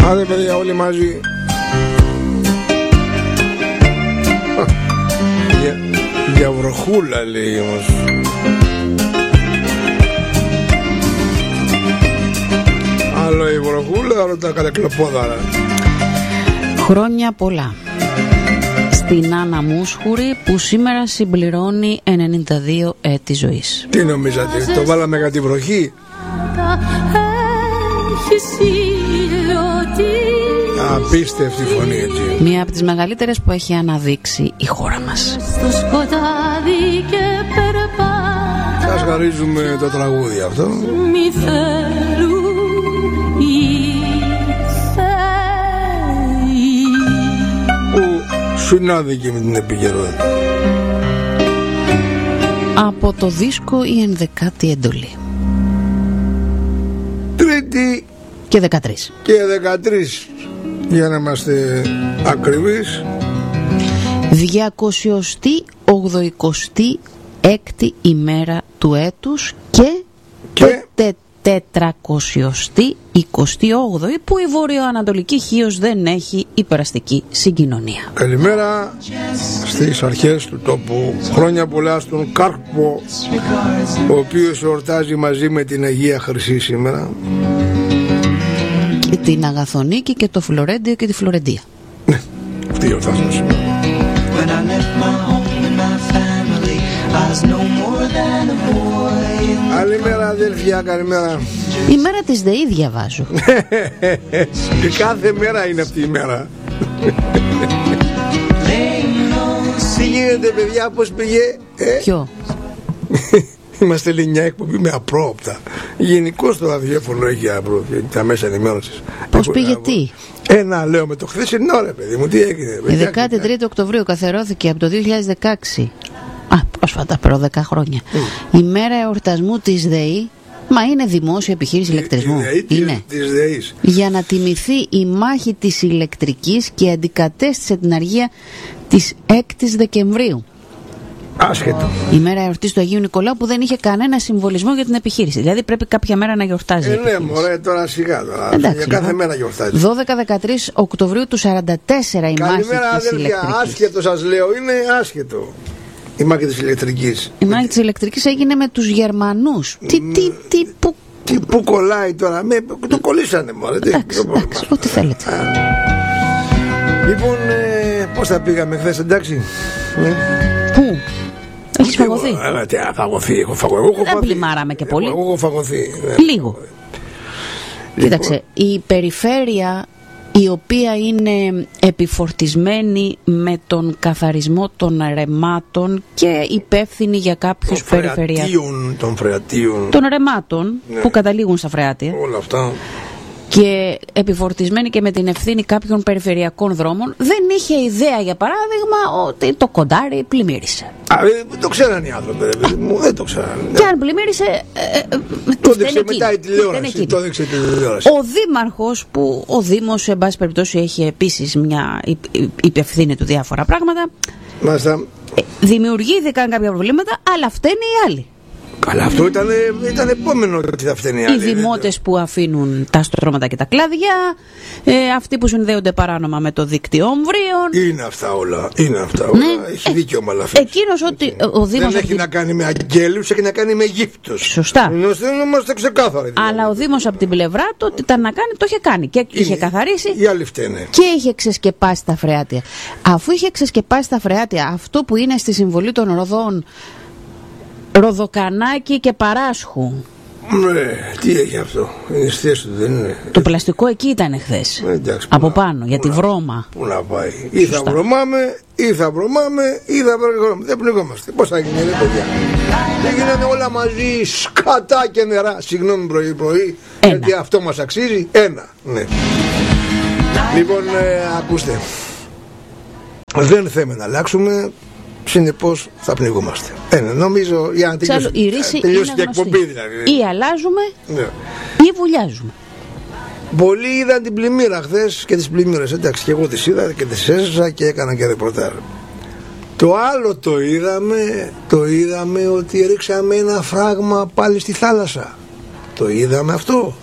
Άντε παιδιά, όλοι μαζί. Για βροχούλα λέει όμως. Άλλο η βροχούλα, άλλο τα καλεκλοπόδαρα. Χρόνια πολλά στην Άννα Μούσχουρη που σήμερα συμπληρώνει 92 έτη ζωής. Τι νομίζατε, το βάλαμε για τη βροχή? Απίστευτη φωνή έτσι. Μία από τις μεγαλύτερες που έχει αναδείξει η χώρα μας. Σας χαρίζουμε το τραγούδι αυτό. Συνάδικη με την επικαιρότητα. Από το δίσκο η 11η εντολή. Τρίτη και 13. Και 13. Για να είμαστε ακριβείς. 286η ημέρα του έτους και 428η που η βορειοανατολική Χίος δεν έχει υπεραστική συγκοινωνία. Καλημέρα στις αρχές του τόπου. Χρόνια πολλά στον Κάρπο, ο οποίος εορτάζει μαζί με την Αγία Χρυσή σήμερα. Και την Αγαθονίκη και το Φλωρέντιο και τη Φλωρεντία. Ναι, αυτή εορτάζουν σήμερα. Καλημέρα αδέλφια, καλημέρα. Η μέρα της ΔΕΗ διαβάζω. Και κάθε μέρα είναι αυτή η μέρα. Τι γίνεται παιδιά, πώς πήγε? Ποιο? Είμαστε μια εκπομπή με απρόοπτα. Γενικώς το ραδιόφωνο έχει τα μέσα ενημέρωσης. Πώς πήγε τι? Ένα λέω με το χθεσινό ρε παιδί μου, τι έγινε? Η 13η Οκτωβρίου καθιερώθηκε από το 2016. Πρόσφατα, προ 10 χρόνια. Η μέρα εορτασμού της ΔΕΗ. Μα είναι δημόσια επιχείρηση ηλεκτρισμού. Είναι. Της ΔΕΗς. Για να τιμηθεί η μάχη της ηλεκτρικής και αντικατέστησε την αργία της 6ης Δεκεμβρίου. Άσχετο. Η μέρα εορτής του Αγίου Νικολάου που δεν είχε κανένα συμβολισμό για την επιχείρηση. Δηλαδή πρέπει κάποια μέρα να γιορτάζει. Ναι, μωρέ, τώρα σιγά τώρα. Εντάξει, για κάθε μέρα γιορτάζει. 12-13 Οκτωβρίου του 44 η μάχη της ηλεκτρικής. Άσχετο σας λέω, είναι άσχετο. Η μάχη της ηλεκτρικής. Η μάχη της ηλεκτρικής έγινε με τους Γερμανούς. Πού κολλάει τώρα? Το κολλήσανε μωρέ. Εντάξει, ό,τι θέλετε. Λοιπόν, πώς θα πήγαμε χθες, εντάξει? Πού? Έχεις φαγωθεί? Τι φαγωθεί, έχω φαγωθεί. Δεν πλημάραμε και πολύ. Εγώ έχω φαγωθεί. Λίγο. Κοίταξε, η περιφέρεια η οποία είναι επιφορτισμένη με τον καθαρισμό των ρεμάτων και υπεύθυνη για κάποιους περιφερειακούς των ρεμάτων, ναι, που καταλήγουν στα φρεάτια. Όλα αυτά. Και επιφορτισμένη και με την ευθύνη κάποιων περιφερειακών δρόμων, δεν είχε ιδέα για παράδειγμα ότι το κοντάρι πλημμύρισε. Δεν το ξέραν οι άνθρωποι, δεν το ξέραν. Και αν πλημμύρισε, το έδειξε μετά η τηλεόραση. Ο δήμαρχος, που ο Δήμος εν πάση περιπτώσει έχει επίσης μια υπευθύνη του διάφορα πράγματα, δημιουργήθηκαν κάποια προβλήματα, αλλά φταίνε οι άλλοι. Καλά, αυτό ήταν επόμενο ότι θα φταίνει άλλοι. Οι δημότες που αφήνουν τα στρώματα και τα κλάδια, αυτοί που συνδέονται παράνομα με το δίκτυο ομβρίων. Είναι αυτά όλα. Ναι. Έχει δίκιο με όλα αυτά. Εκείνος ότι ο Δήμος. Δεν έχει να κάνει με αγγέλους, έχει να κάνει με Αιγύπτους. Σωστά. Είμαστε ξεκάθαροι. Αλλά ο Δήμος από την πλευρά του ότι ήταν να κάνει, το είχε κάνει. Και είχε καθαρίσει. Οι άλλοι φταίνε. Και είχε ξεσκεπάσει τα φρεάτια. Αφού είχε ξεσκεπάσει τα φρεάτια, αυτό που είναι στη συμβολή των Ροδών, Ροδοκανάκι και Παράσχου. Ναι, τι έχει αυτό? Είναι στη θέση του, δεν είναι? Το πλαστικό εκεί ήταν χθες. Από πάνω, για τη βρώμα. Πού να πάει? Ή θα βρωμάμε, ή θα πληγόμαστε. Δεν πληγόμαστε. Πώς θα γίνει, παιδιά? Δεν γίνανε όλα μαζί, σκατά και νερά. Συγγνώμη πρωί-πρωί, γιατί αυτό μας αξίζει. Ναι. Λοιπόν, ακούστε. Δεν θέλουμε να αλλάξουμε. Συνεπώς θα πνιγόμαστε. Νομίζω για να τελειώσει και εκπομπή δηλαδή. Ή αλλάζουμε, ναι, ή βουλιάζουμε. Πολλοί είδαν την πλημμύρα χθες και τις πλημμύρες. Εντάξει, και εγώ τις είδα και τις έζησα και έκανα και ρεπορτάζ. Το άλλο το είδαμε ότι ρίξαμε ένα φράγμα πάλι στη θάλασσα. Το είδαμε αυτό.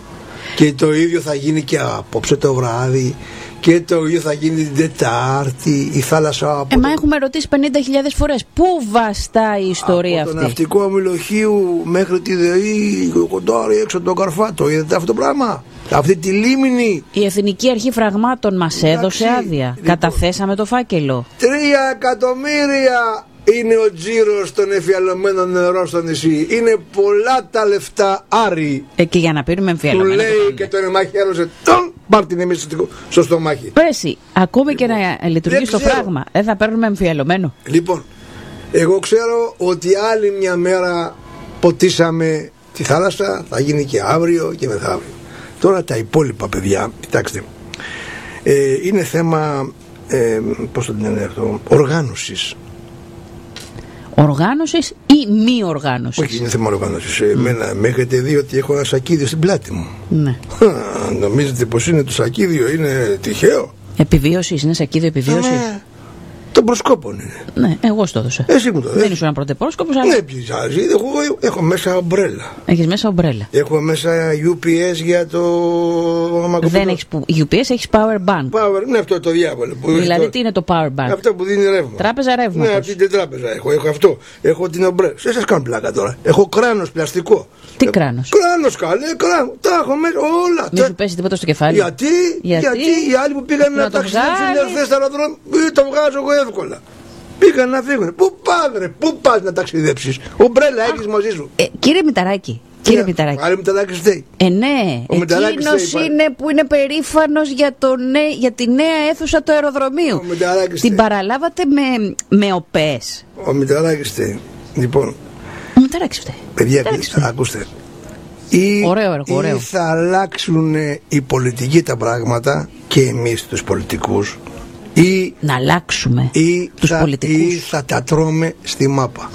Και το ίδιο θα γίνει και απόψε το βράδυ. Και το ίδιο θα γίνει την Τετάρτη. Η θάλασσα. Μα έχουμε ρωτήσει 50.000 φορές. Πού βαστάει η ιστορία από αυτή? Το ναυτικό αμυλοχείου μέχρι τη ΔΕΗ, κοντάρι έξω από τον Καρφάτο. Είδατε αυτό το πράγμα? Αυτή τη λίμνη. Η Εθνική Αρχή Φραγμάτων μας έδωσε άδεια. Λοιπόν, καταθέσαμε το φάκελο. 3 εκατομμύρια είναι ο τζίρος των εμφιαλωμένων νερών στο νησί. Είναι πολλά τα λεφτά, Άρη. Και για να πίνουμε εμφιαλωμένο. Του λέει και τον εμάχη άλλωσε. Τον πάρ' την εμείς στο στομάχι. Πέσει, ακόμη και να λειτουργεί στο φράγμα, δεν θα παίρνουμε εμφιαλωμένο? Λοιπόν, εγώ ξέρω ότι άλλη μια μέρα ποτίσαμε τη θάλασσα. Θα γίνει και αύριο και μεθαύριο. Τώρα τα υπόλοιπα, παιδιά, κοιτάξτε, είναι θέμα, πώς το λένε αυτό, οργάνωσης. Οργάνωσης ή μη οργάνωσης? Όχι, είναι θέμα οργάνωσης. Με έχετε δει ότι έχω ένα σακίδιο στην πλάτη μου. Ναι. Νομίζετε πως είναι το σακίδιο, είναι τυχαίο? Επιβίωσης, είναι σακίδιο επιβίωσης? Των προσκόπων είναι. Ναι, εγώ στο έδωσα. Εσύ μου το έδωσες. Δεν ήσουν ένα πρωτεπρόσκοπος, αλλά... Ναι, πιζάζει. Έχω μέσα ομπρέλα. Έχεις μέσα ομπρέλα. Έχω μέσα UPS για το... Δεν έχεις UPS, έχεις power bank. Ναι, αυτό το διάβολο. Δηλαδή τι είναι το power bank? Αυτό που δίνει ρεύμα. Τράπεζα ρεύματος. Ναι, αυτή την τράπεζα έχω αυτό. Έχω την ομπρέλα. Δεν σας κάνω πλάκα τώρα. Έχω κράνος πλαστικό. Τι κράνος? Κράνος, καλέ, κράνος. Τα έχω μέσα όλα. Μην σου πέσει τίποτα στο κεφάλι. Γιατί οι άλλοι που πήγαν να ταξιδέψουν εχθές στο αεροδρόμιο, το βγάζω εγώ εύκολα. Πήγαν να φύγουν. Πού πας, ρε, πού πας να ταξιδέψεις? Ομπρέλα έχεις μαζί σου? Κύριε Μηταράκη. Κύριε Μηταράκη. Άλλη Μηταράκης φταίει. Ναι, εκείνος είναι που είναι περήφανος για τη νέα αίθουσα του αεροδρομίου. Την παραλάβατε με ΟΠΕΣ. Ο Μηταράκης φταίει. Λοιπόν. Ο Μηταράκης φταίει. Παιδιά, ακούστε. Ή θα αλλάξουν οι πολιτικοί τα πράγματα και εμείς τους πολιτικούς, ή να αλλάξουμε τους πολιτικούς, ή θα τα τρώμε στη μάπα.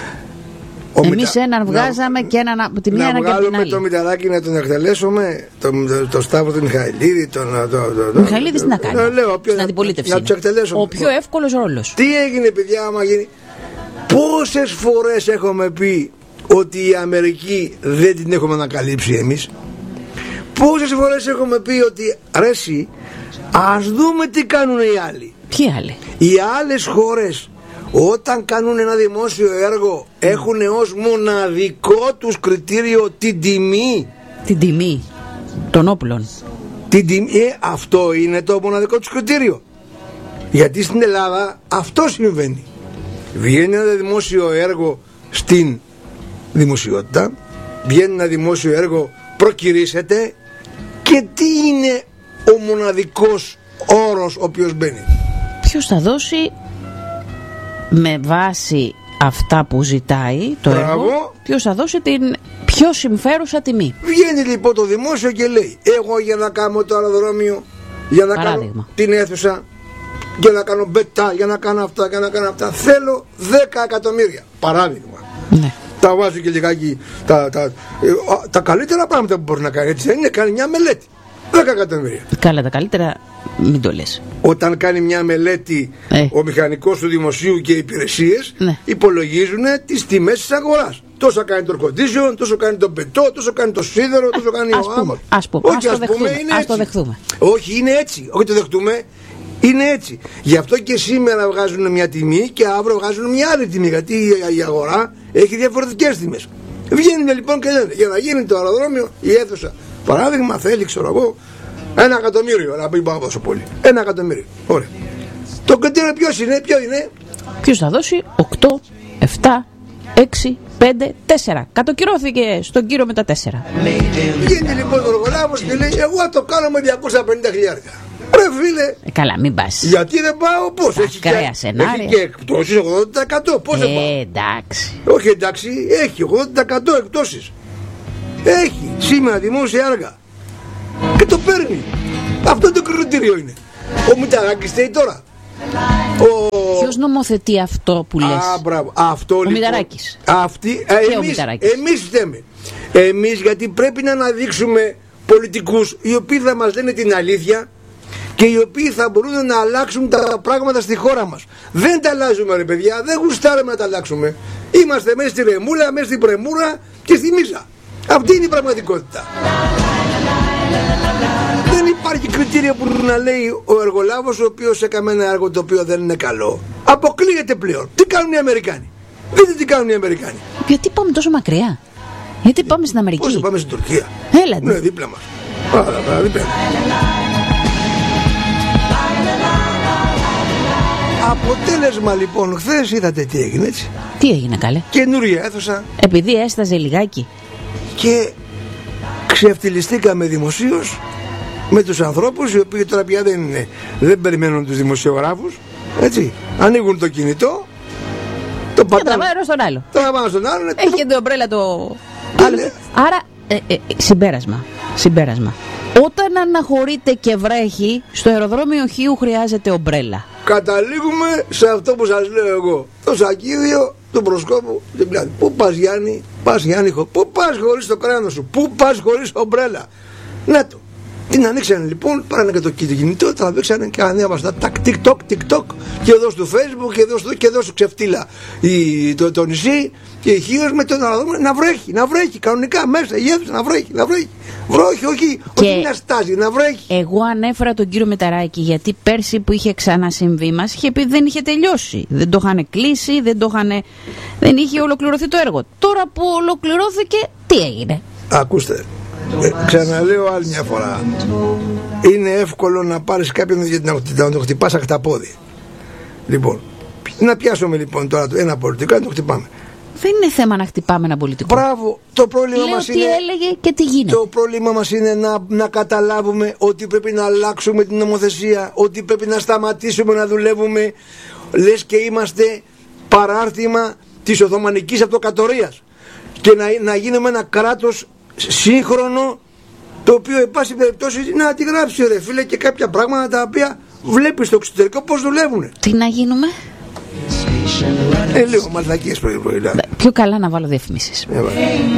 Εμείς έναν βγάζαμε και έναν από τη μία, έναν και από την άλλη. Να βγάλουμε το Μηταράκη να τον εκτελέσουμε, το Σταύρο του Μιχαηλίδη. Ο Μιχαηλίδης τι να κάνει? Στην αντιπολίτευση. Να τους εκτελέσουμε. Ο πιο εύκολος ρόλος. Τι έγινε, παιδιά, άμα γίνει? Πόσες φορές έχουμε πει ότι η Αμερική δεν την έχουμε ανακαλύψει εμείς? Πόσες φορές έχουμε πει ότι ρέσι, ας δούμε τι κάνουν οι άλλοι. Ποιοι άλλοι? Οι άλλες χώρες όταν κάνουν ένα δημόσιο έργο έχουν ως μοναδικό τους κριτήριο την τιμή. Την τιμή των όπλων. Την τιμή, αυτό είναι το μοναδικό τους κριτήριο. Γιατί στην Ελλάδα αυτό συμβαίνει. Βγαίνει ένα δημόσιο έργο στην δημοσιότητα, βγαίνει ένα δημόσιο έργο, προκυρήσεται, και τι είναι ο μοναδικός όρος ο οποίος μπαίνει? Ποιος θα δώσει με βάση αυτά που ζητάει το έργο, ποιος θα δώσει την πιο συμφέρουσα τιμή. Βγαίνει λοιπόν το δημόσιο και λέει, εγώ για να κάνω το αεροδρόμιο, για να κάνω την αίθουσα, για να κάνω μπετά, για να κάνω αυτά, για να κάνω αυτά, θέλω 10 εκατομμύρια. Παράδειγμα. Ναι. Τα βάζει και λιγάκι τα καλύτερα πράγματα που μπορεί να κάνει. Έτσι είναι, κάνει μια μελέτη. 10 εκατομμύρια. Καλά, τα καλύτερα μην το λες. Όταν κάνει μια μελέτη ο μηχανικός του δημοσίου και οι υπηρεσίες, υπολογίζουν τις τιμές της αγοράς. Τόσο κάνει το air condition, τόσο κάνει το μπετό, τόσο κάνει το σίδερο, τόσο κάνει ο άμμος. Ας το δεχτούμε. Όχι, είναι έτσι. Όχι το δεχτούμε. Είναι έτσι. Γι' αυτό και σήμερα βγάζουν μια τιμή και αύριο βγάζουν μια άλλη τιμή. Γιατί η αγορά έχει διαφορετικές τιμές. Βγαίνουν λοιπόν και λένε, για να γίνει το αεροδρόμιο, η αίθουσα, παράδειγμα, θέλει, ξέρω εγώ, 1 εκατομμύριο. Να μην πάω τόσο πολύ. 1 εκατομμύριο. Ωραία. Το κριτήριο ποιο είναι? Ποιος θα δώσει? 8, 7, 6, 5, 4. Κατοκυρώθηκε στον κύριο με τα 4. Βγαίνει λοιπόν ο εργολάβος και λέει, εγώ θα το κάνω με 250.000. Ρε φίλε, καλά, μην πας. Γιατί δεν πάω? Πώς? Έχει και εκπτώσεις 80%. Πώς δεν πάω? Εντάξει. Όχι εντάξει, έχει 80% εκπτώσεις. Έχει σήμερα δημόσια έργα και το παίρνει. Αυτό το κριτήριο είναι. Ο Μηταράκης θέλει τώρα. Ποιος νομοθετεί αυτό που λες? Μπράβο. Αυτό, ο Μηταράκης. Εμείς φταίμε. Εμείς, γιατί πρέπει να αναδείξουμε πολιτικούς οι οποίοι θα μας λένε την αλήθεια και οι οποίοι θα μπορούν να αλλάξουν τα πράγματα στη χώρα μας. Δεν τα αλλάζουμε, ρε παιδιά, δεν γουστάρουμε να τα αλλάξουμε. Είμαστε μέσα στη ρεμούλα, μέσα στην πρεμούρα και στη μίζα. Αυτή είναι η πραγματικότητα. υπάρχει κριτήριο που να λέει ο εργολάβος ο οποίος έκαμε ένα έργο το οποίο δεν είναι καλό? Αποκλείεται πλέον. Τι κάνουν οι Αμερικάνοι? Δείτε τι κάνουν οι Αμερικάνοι. Γιατί πάμε τόσο μακριά? Γιατί πάμε στην Αμερική? Πώς πάμε στην Τουρκία? Έλα. Ναι, δίπλα μας. Δίπλα. Αποτέλεσμα λοιπόν, χθες είδατε τι έγινε, έτσι? Τι έγινε, καλέ? Καινούργια αίθουσα. Επειδή έσταζε λιγάκι. Και ξεφτυλιστήκαμε δημοσίως με τους ανθρώπους οι οποίοι τώρα πια δεν περιμένουν τους δημοσιογράφους, έτσι? Ανοίγουν το κινητό, το πατάνε. Και τραβάνε στον άλλο. Τραβάνε στον άλλο. Έχει και την ομπρέλα το άλλο. Άρα, συμπέρασμα. Όταν αναχωρείτε και βρέχει, στο αεροδρόμιο Χίου χρειάζεται ομπρέλα. Καταλήγουμε σε αυτό που σας λέω εγώ. Το σακίδιο του προσκόπου την πλάτη. Πού πας Γιάννη? Πας Γιάννη? Πού πας χωρίς το κράνο σου? Πού πας χωρίς ομπρέλα? Να το. Την ανοίξανε λοιπόν, πάρανε και το κινητό, τραβήξανε και ανέβασαν τα TikTok και εδώ στο Facebook και εδώ στο ξεφτύλα το νησί και η Χίος με το να βρέχει κανονικά μέσα, η αίθουσα να βρέχει. Βρόχει, όχι να στάζει, να βρέχει. Εγώ ανέφερα τον κύριο Μεταράκη γιατί πέρσι που είχε ξανασυμβεί μας είχε πει δεν είχε τελειώσει. Δεν το είχαν κλείσει, δεν είχε ολοκληρωθεί το έργο. Τώρα που ολοκληρώθηκε, τι έγινε? Ακούστε. Ξαναλέω άλλη μια φορά. Είναι εύκολο να πάρεις κάποιον να το χτυπάς αχταπόδι. Λοιπόν, να πιάσουμε λοιπόν τώρα ένα πολιτικό, να το χτυπάμε. Δεν είναι θέμα να χτυπάμε ένα πολιτικό. Μπράβο, το πρόβλημα μας είναι. Τι έλεγε και τι γίνεται. Το πρόβλημα μας είναι να καταλάβουμε ότι πρέπει να αλλάξουμε την νομοθεσία, ότι πρέπει να σταματήσουμε να δουλεύουμε λες και είμαστε παράρτημα της Οθωμανικής Αυτοκρατορίας και να γίνουμε ένα κράτος σύγχρονο, το οποίο εν πάση περιπτώσει να τη γράψει ρε φίλε και κάποια πράγματα τα οποία βλέπεις στο εξωτερικό πως δουλεύουν. Τι να γίνουμε? Λίγο μαλακίες πρωί. Πιο καλά να βάλω διαφημίσεις.